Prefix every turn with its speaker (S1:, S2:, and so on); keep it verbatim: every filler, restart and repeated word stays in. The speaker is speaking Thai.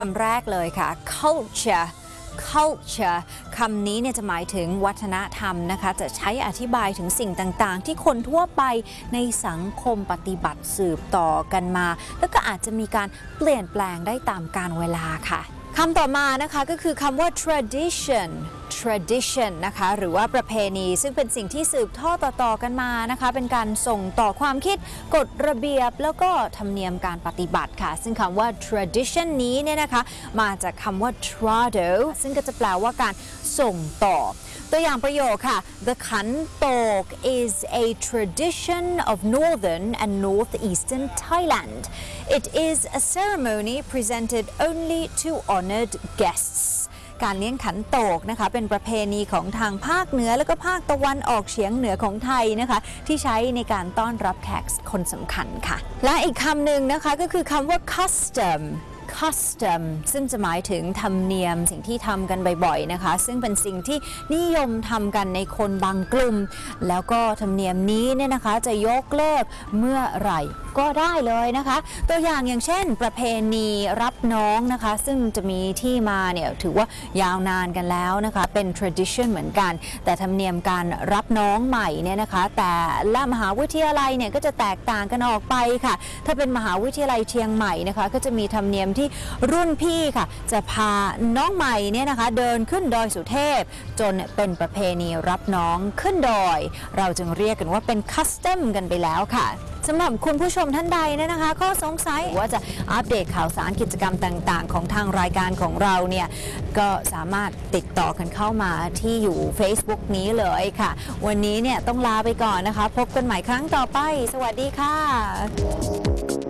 S1: คำแรกเลยค่ะ culture culture คำนี้เนี่ยจะหมายถึงวัฒนธรรมนะคะจะใช้อธิบายถึงสิ่งต่างๆที่คนทั่วไปในสังคมปฏิบัติสืบต่อกันมาแล้วก็อาจจะมีการเปลี่ยนแปลงได้ตามกาลเวลาค่ะคำต่อมานะคะก็คือคำว่า tradition tradition นะคะหรือว่าประเพณีซึ่งเป็นสิ่งที่สืบทอดต่อๆกันมานะคะเป็นการส่งต่อความคิดกฎระเบียบแล้วก็ธรรมเนียมการปฏิบัติค่ะซึ่งคำว่า tradition นี้เนี่ยนะคะมาจากคำว่า trado ซึ่งก็จะแปลว่าการส่งต่อตัวอย่างประโยคค่ะ The ขันโตก is a tradition of northern and northeastern Thailand. It is a ceremony presented only to honored guests. การเลี้ยงขันโตกนะคะเป็นประเพณีของทางภาคเหนือและก็ภาคตะวันออกเฉียงเหนือของไทยนะคะที่ใช้ในการต้อนรับแขกคนสำคัญค่ะและอีกคำหนึ่งนะคะก็คือคำว่า custom custom ซึ่งจะหมายถึงธรรมเนียมสิ่งที่ทำกันบ่อยๆนะคะซึ่งเป็นสิ่งที่นิยมทำกันในคนบางกลุ่มแล้วก็ธรรมเนียมนี้เนี่ยนะคะจะยกเลิกเมื่อไหร่ก็ได้เลยนะคะตัวอย่างอย่างเช่นประเพณีรับน้องนะคะซึ่งจะมีที่มาเนี่ยถือว่ายาวนานกันแล้วนะคะเป็น tradition เหมือนกันแต่ธรรมเนียมการรับน้องใหม่เนี่ยนะคะแต่ละมหาวิทยาลัยเนี่ยก็จะแตกต่างกันออกไปค่ะถ้าเป็นมหาวิทยาลัยเชียงใหม่นะคะก็จะมีธรรมเนียมที่รุ่นพี่ค่ะจะพาน้องใหม่เนี่ยนะคะเดินขึ้นดอยสุเทพจนเป็นประเพณีรับน้องขึ้นดอยเราจึงเรียกกันว่าเป็น custom กันไปแล้วค่ะสำหรับคุณผู้ชมท่านใดเนี่ยนะคะข้อสงสัยว่าจะอัปเดตข่าวสารกิจกรรมต่างๆของทางรายการของเราเนี่ยก็สามารถติดต่อกันเข้ามาที่อยู่ Facebook นี้เลยค่ะวันนี้เนี่ยต้องลาไปก่อนนะคะพบกันใหม่ครั้งต่อไปสวัสดีค่ะ